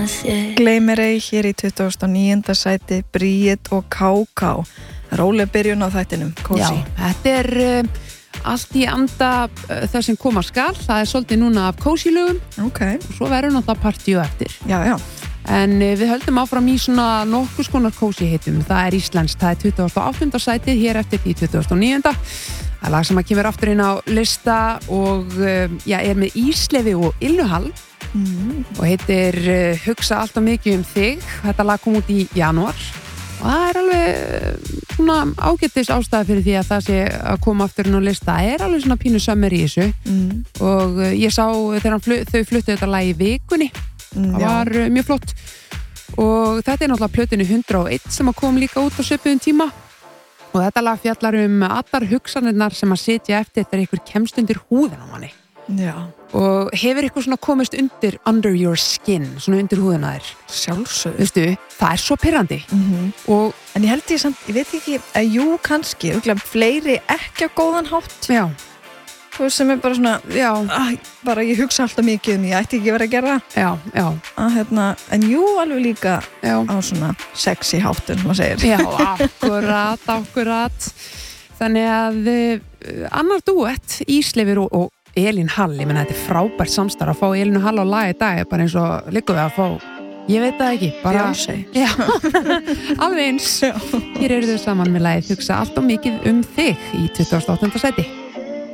Gleymir ei hér í 29. sæti, Bríet og Ká-Ká. Róleg byrjun á þættinum, Kósi. Já, þetta allt í anda það sem koma skal. Það svolítið núna af Kósi-lögum. Ok. Og svo verður náttúrulega partíu eftir. Já, já. En við höldum áfram í svona nokkus konar Kósi-hitum. Það íslenskt, það 28. sætið, hér eftir í 29. Það lag sem að kemur aftur inn á lista og með Íslefi og Ilnuhall og heitir Hugsa allt og mikið þig. Þetta lag kom út í janúar og það alveg svona ágætis ástæða fyrir því að það sé að koma aftur inn á lista. Það alveg svona pínu sömmur í þessu og ég sá þegar þau fluttu þetta lag í vikunni. Það var mjög flott og þetta náttúrulega plötunni 101 sem að kom líka út á svipuðum tíma. Og þetta lag fjallar allar hugsanirnar sem að sitja eftir þegar ykkur kemst undir húðina á manni. Já. Og hefur ykkur svona komist undir under your skin, svona undir húðina þér? Sjálfsögðu. Veistu, það svo pirrandi. En ég held ég veit ekki, jú kannski, fleiri ekki á góðan hátt. Já. Þú sem bara svona, bara ég hugsa alltaf mikið ég ætti ekki verið að gera það. Já. En jú, alveg líka á svona sexy háttun, maður segir. Já, akkurat. Þannig að annar duett, Ísleifur og Elín Hall, ég menna þetta frábært samstarf að fá Elín Hall á lag í dag, bara eins og liggur við að fá, ég veit það ekki, bara Beyoncé. Já, alveg eins. Hér eru þau saman með lagið Hugsa allt og mikið þig í 28. sæti.